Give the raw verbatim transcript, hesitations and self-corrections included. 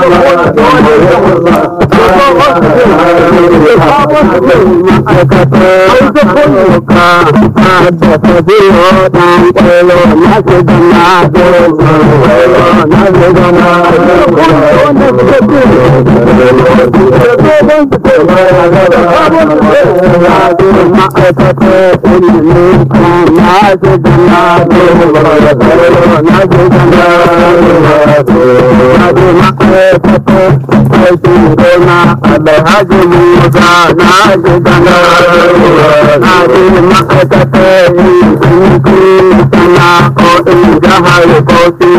Alhaji Musa na ji gana na ji ma'aikata yi sun ki sana ko in jihar Bauchi